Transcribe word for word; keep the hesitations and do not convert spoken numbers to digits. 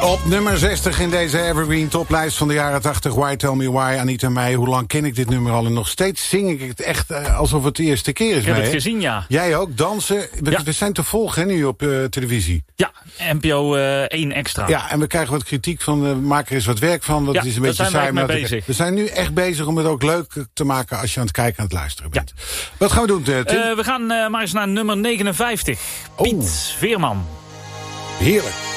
Op nummer zestig in deze Evergreen toplijst van de jaren tachtig. Why Tell Me Why, Anita Meij. Hoe lang ken ik dit nummer al? En nog steeds zing ik het echt uh, alsof het de eerste keer is. Ik heb mee, het hè? gezien, ja. Jij ook, dansen. We, Ja. we zijn te volgen hè, nu op uh, televisie. Ja, N P O uh, één extra. Ja, en we krijgen wat kritiek van, uh, maak er eens wat werk van. Dat Ja, is een daar beetje zijn we saai. echt mee maar bezig. We zijn nu echt bezig om het ook leuk te maken als je aan het kijken en aan het luisteren bent. Ja. Wat gaan we doen, uh, Tim? Uh, we gaan uh, maar eens naar nummer negenenvijftig. Piet Oh. Veerman. Heerlijk.